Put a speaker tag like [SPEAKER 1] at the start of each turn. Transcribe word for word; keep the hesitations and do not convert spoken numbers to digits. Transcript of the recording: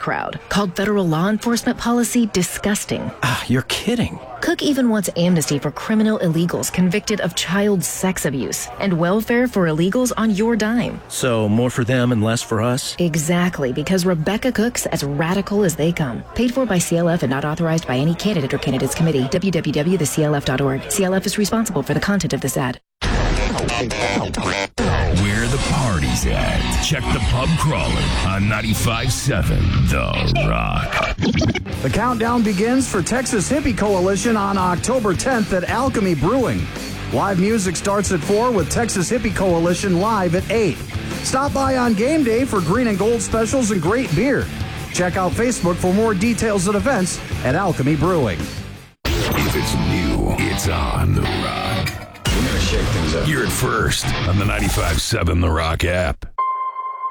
[SPEAKER 1] crowd, called federal law enforcement policy disgusting.
[SPEAKER 2] Ah, you're kidding.
[SPEAKER 1] Cook even wants amnesty for criminal illegals convicted of child sex abuse and welfare for illegals on your dime.
[SPEAKER 2] So more for them and less for us?
[SPEAKER 1] Exactly, because Rebecca Cook's as radical as they come. Paid for by C L F and not authorized by any candidate or candidates committee. w w w dot the c l f dot org. C L F is responsible for the content of this ad.
[SPEAKER 3] Where the party's at. Check the pub crawler on ninety-five point seven The Rock.
[SPEAKER 4] The countdown begins for Texas Hippie Coalition on October tenth at Alchemy Brewing. Live music starts at four with Texas Hippie Coalition live at eight. Stop by on game day for green and gold specials and great beer. Check out Facebook for more details and events at Alchemy Brewing.
[SPEAKER 3] If it's new, it's on The Rock.
[SPEAKER 5] We're going to shake things up.
[SPEAKER 3] Hear it first on the ninety-five point seven The Rock app.